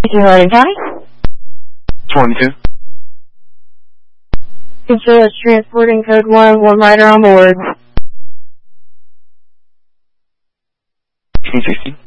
Hardin County. 22. Consider transporting code 1 rider on board. 1660.